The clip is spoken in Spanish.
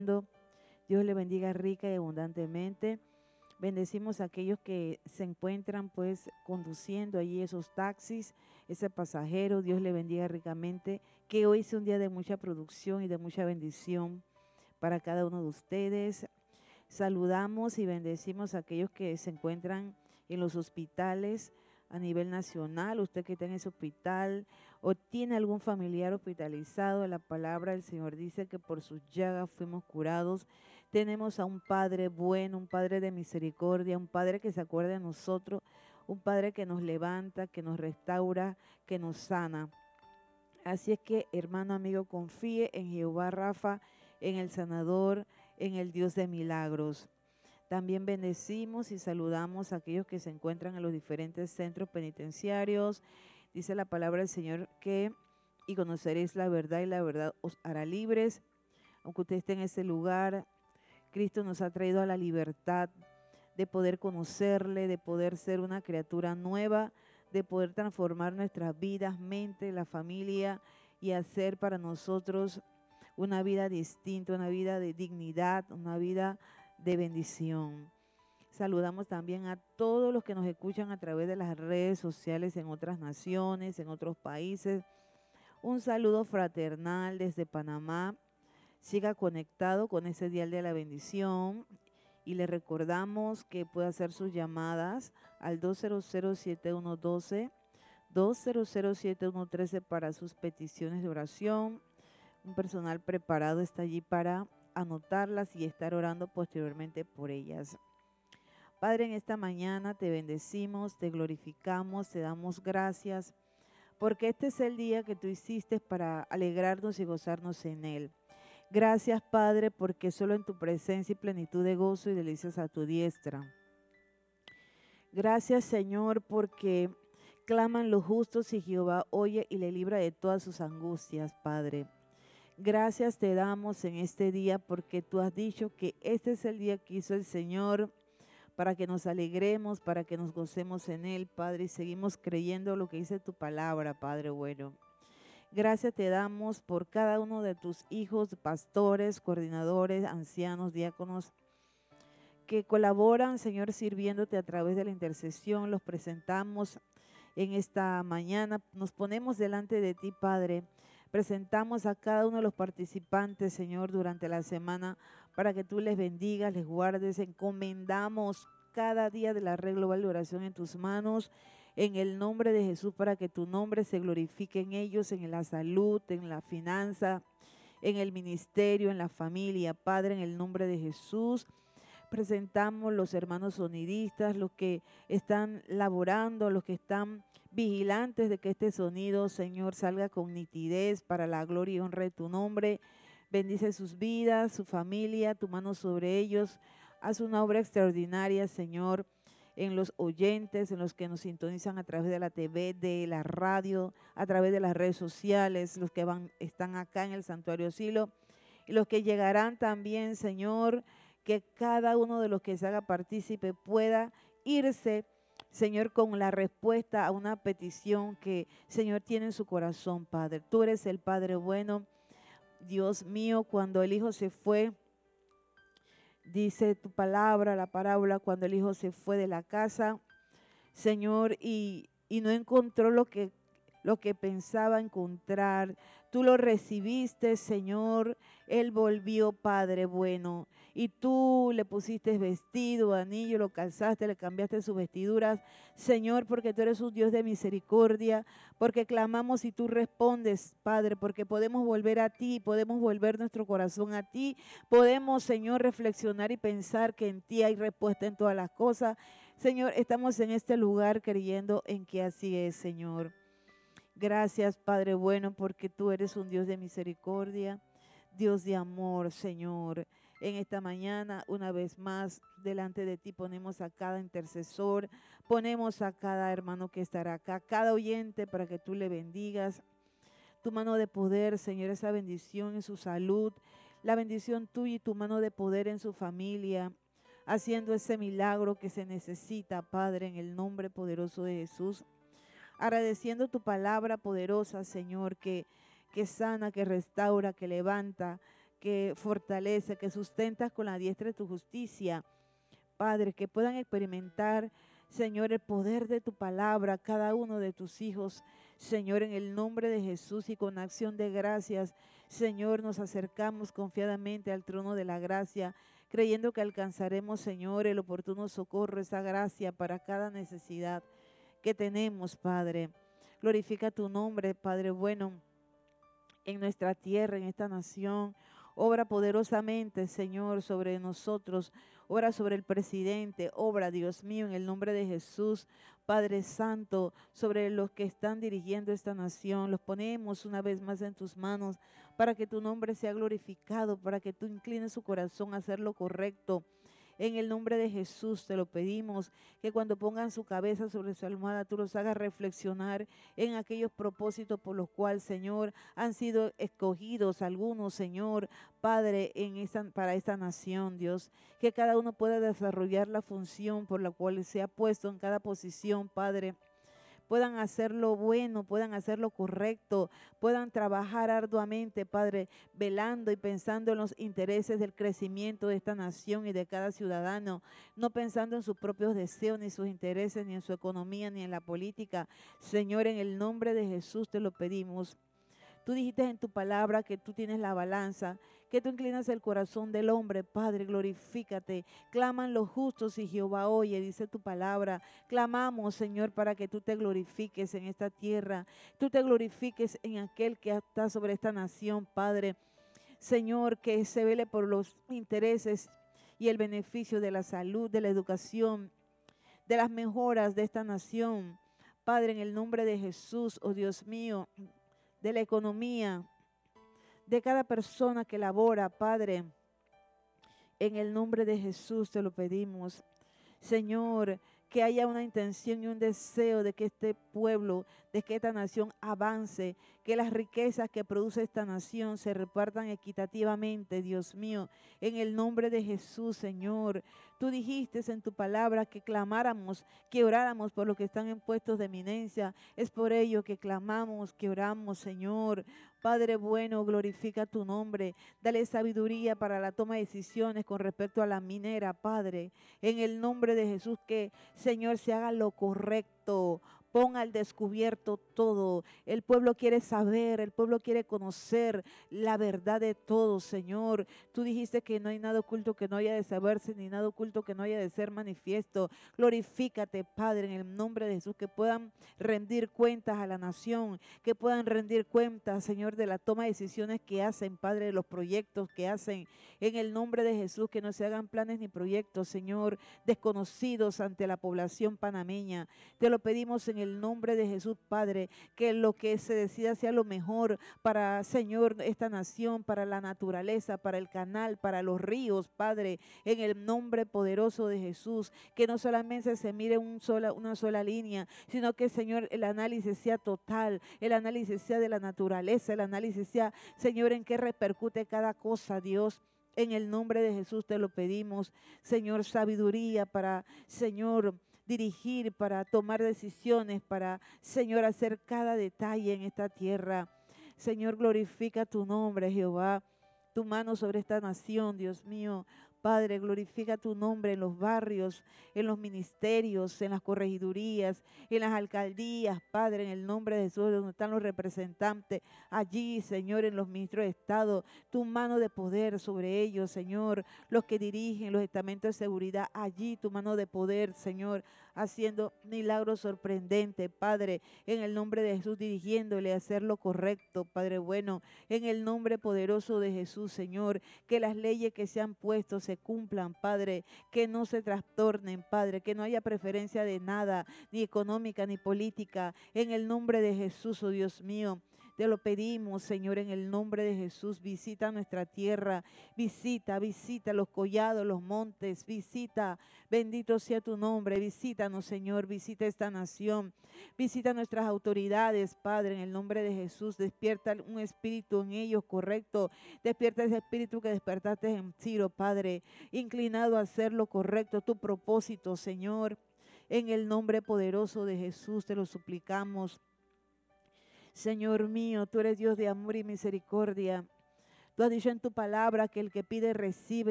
Dios le bendiga rica y abundantemente. Bendecimos a aquellos que se encuentran pues conduciendo allí esos taxis, ese pasajero. Dios le bendiga ricamente. Que hoy sea un día de mucha producción y de mucha bendición para cada uno de ustedes. Saludamos y bendecimos a aquellos que se encuentran en los hospitales a nivel nacional. Usted que está en ese hospital o tiene algún familiar hospitalizado, la palabra del Señor dice que por sus llagas fuimos curados. Tenemos a un Padre bueno, un Padre de misericordia, un Padre que se acuerda de nosotros, un Padre que nos levanta, que nos restaura, que nos sana. Así es que, hermano, amigo, confíe en Jehová Rafa, en el sanador, en el Dios de milagros. También bendecimos y saludamos a aquellos que se encuentran en los diferentes centros penitenciarios. Dice la palabra del Señor que y conoceréis la verdad y la verdad os hará libres. Aunque usted esté en ese lugar, Cristo nos ha traído a la libertad de poder conocerle, de poder ser una criatura nueva, de poder transformar nuestras vidas, mente, la familia y hacer para nosotros una vida distinta, una vida de dignidad, una vida de bendición. Saludamos también a todos los que nos escuchan a través de las redes sociales en otras naciones, en otros países. Un saludo fraternal desde Panamá. Siga conectado con ese dial de la bendición y le recordamos que puede hacer sus llamadas al 200-7112, 200-7113 para sus peticiones de oración. Un personal preparado está allí para anotarlas y estar orando posteriormente por ellas. Padre, en esta mañana te bendecimos, te glorificamos, te damos gracias, porque este es el día que tú hiciste para alegrarnos y gozarnos en él. Gracias, Padre, porque solo en tu presencia y plenitud de gozo y delicias a tu diestra. Gracias, Señor, porque claman los justos y Jehová oye y le libra de todas sus angustias, Padre. Gracias te damos en este día porque tú has dicho que este es el día que hizo el Señor para que nos alegremos, para que nos gocemos en él, Padre, y seguimos creyendo lo que dice tu palabra, Padre bueno. Gracias te damos por cada uno de tus hijos, pastores, coordinadores, ancianos, diáconos, que colaboran, Señor, sirviéndote a través de la intercesión. Los presentamos en esta mañana. Nos ponemos delante de ti, Padre. Presentamos a cada uno de los participantes, Señor, durante la semana para que tú les bendigas, les guardes. Encomendamos cada día de la red global de oración en tus manos, en el nombre de Jesús, para que tu nombre se glorifique en ellos, en la salud, en la finanza, en el ministerio, en la familia. Padre, en el nombre de Jesús, presentamos los hermanos sonidistas, los que están laborando, los que están vigilantes de que este sonido, Señor, salga con nitidez para la gloria y honra de tu nombre. Bendice sus vidas, su familia, tu mano sobre ellos. Haz una obra extraordinaria, Señor, en los oyentes, en los que nos sintonizan a través de la TV, de la radio, a través de las redes sociales, los que están acá en el Santuario Silo y los que llegarán también, Señor, que cada uno de los que se haga partícipe pueda irse, Señor, con la respuesta a una petición que, Señor, tiene en su corazón, Padre. Tú eres el Padre bueno. Dios mío, cuando el Hijo se fue, dice tu palabra, la parábola, cuando el Hijo se fue de la casa, Señor, y no encontró lo que pensaba encontrar. Tú lo recibiste, Señor. Él volvió, Padre bueno. Y tú le pusiste vestido, anillo, lo calzaste, le cambiaste sus vestiduras. Señor, porque tú eres un Dios de misericordia, porque clamamos y tú respondes, Padre, porque podemos volver a ti, podemos volver nuestro corazón a ti. Podemos, Señor, reflexionar y pensar que en ti hay respuesta en todas las cosas. Señor, estamos en este lugar creyendo en que así es, Señor. Gracias, Padre bueno, porque tú eres un Dios de misericordia, Dios de amor, Señor. En esta mañana, una vez más, delante de ti ponemos a cada intercesor, ponemos a cada hermano que estará acá, cada oyente para que tú le bendigas. Tu mano de poder, Señor, esa bendición en su salud, la bendición tuya y tu mano de poder en su familia, haciendo ese milagro que se necesita, Padre, en el nombre poderoso de Jesús. Agradeciendo tu palabra poderosa, Señor, que sana, que restaura, que levanta, que fortalece, que sustentas con la diestra de tu justicia. Padre, que puedan experimentar, Señor, el poder de tu palabra, cada uno de tus hijos, Señor, en el nombre de Jesús y con acción de gracias, Señor, nos acercamos confiadamente al trono de la gracia, creyendo que alcanzaremos, Señor, el oportuno socorro, esa gracia para cada necesidad que tenemos, Padre. Glorifica tu nombre, Padre bueno, en nuestra tierra, en esta nación. Obra poderosamente, Señor, sobre nosotros. Obra sobre el presidente. Obra, Dios mío, en el nombre de Jesús. Padre Santo, sobre los que están dirigiendo esta nación. Los ponemos una vez más en tus manos para que tu nombre sea glorificado, para que tú inclines su corazón a hacer lo correcto. En el nombre de Jesús te lo pedimos, que cuando pongan su cabeza sobre su almohada, tú los hagas reflexionar en aquellos propósitos por los cuales, Señor, han sido escogidos algunos, Señor, Padre, para esta nación, Dios. Que cada uno pueda desarrollar la función por la cual se ha puesto en cada posición, Padre. Puedan hacer lo bueno, puedan hacer lo correcto, puedan trabajar arduamente, Padre, velando y pensando en los intereses del crecimiento de esta nación y de cada ciudadano, no pensando en sus propios deseos, ni sus intereses, ni en su economía, ni en la política. Señor, en el nombre de Jesús te lo pedimos. Tú dijiste en tu palabra que tú tienes la balanza, que tú inclinas el corazón del hombre. Padre, glorifícate. Claman los justos y Jehová oye, dice tu palabra. Clamamos, Señor, para que tú te glorifiques en esta tierra. Tú te glorifiques en aquel que está sobre esta nación, Padre. Señor, que se vele por los intereses y el beneficio de la salud, de la educación, de las mejoras de esta nación. Padre, en el nombre de Jesús, oh Dios mío, de la economía, de cada persona que labora, Padre. En el nombre de Jesús te lo pedimos. Señor, que haya una intención y un deseo de que este pueblo, de que esta nación avance, que las riquezas que produce esta nación se repartan equitativamente, Dios mío, en el nombre de Jesús, Señor. Tú dijiste en tu palabra que clamáramos, que oráramos por los que están en puestos de eminencia. Es por ello que clamamos, que oramos, Señor. Padre bueno, glorifica tu nombre. Dale sabiduría para la toma de decisiones con respecto a la minera, Padre. En el nombre de Jesús, que, Señor, se haga lo correcto. Ponga al descubierto todo. El pueblo quiere saber, el pueblo quiere conocer la verdad de todo, Señor. Tú dijiste que no hay nada oculto que no haya de saberse, ni nada oculto que no haya de ser manifiesto. Glorifícate, Padre, en el nombre de Jesús, que puedan rendir cuentas a la nación, que puedan rendir cuentas, Señor, de la toma de decisiones que hacen, Padre, de los proyectos que hacen. En el nombre de Jesús, que no se hagan planes ni proyectos, Señor, desconocidos ante la población panameña. Te lo pedimos en el nombre de Jesús, Padre, que lo que se decida sea lo mejor para, Señor, esta nación, para la naturaleza, para el canal, para los ríos, Padre, en el nombre poderoso de Jesús, que no solamente se mire una sola línea, sino que, Señor, el análisis sea total, el análisis sea de la naturaleza, el análisis sea, Señor, en qué repercute cada cosa, Dios. En el nombre de Jesús te lo pedimos, Señor, sabiduría para, Señor, dirigir, para tomar decisiones, para, Señor, hacer cada detalle en esta tierra. Señor, glorifica tu nombre, Jehová, tu mano sobre esta nación, Dios mío. Padre, glorifica tu nombre en los barrios, en los ministerios, en las corregidurías, en las alcaldías, Padre, en el nombre de Jesús, donde están los representantes, allí, Señor, en los ministros de Estado, tu mano de poder sobre ellos, Señor, los que dirigen los estamentos de seguridad, allí tu mano de poder, Señor, haciendo milagros sorprendentes, Padre, en el nombre de Jesús, dirigiéndole a hacer lo correcto, Padre bueno, en el nombre poderoso de Jesús, Señor, que las leyes que se han puesto se cumplan, Padre, que no se trastornen, Padre, que no haya preferencia de nada, ni económica ni política, en el nombre de Jesús, oh Dios mío. Te lo pedimos, Señor, en el nombre de Jesús. Visita nuestra tierra, visita los collados, los montes, visita, bendito sea tu nombre, visítanos, Señor, visita esta nación, visita nuestras autoridades, Padre, en el nombre de Jesús. Despierta un espíritu en ellos correcto, despierta ese espíritu que despertaste en Ciro, Padre, inclinado a hacer lo correcto, tu propósito, Señor, en el nombre poderoso de Jesús te lo suplicamos. Señor mío, tú eres Dios de amor y misericordia. Tú has dicho en tu palabra que el que pide recibe